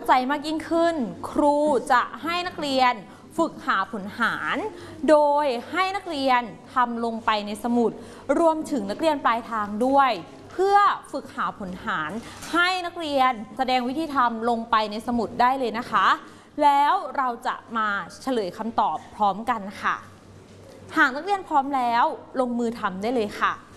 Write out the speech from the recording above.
ใจมากยิ่งขึ้นครูจะให้นักเรียนฝึกหาผลหารโดยให้นักเรียนทำลงไปในสมุดรวมถึงนักเรียนปลายทางด้วยเพื่อฝึกหาผลหารให้นักเรียนแสดงวิธีทำลงไปในสมุดได้เลยนะคะแล้วเราจะมาเฉลยคำตอบพร้อมกันค่ะหากนักเรียนพร้อมแล้วลงมือทำได้เลยค่ะ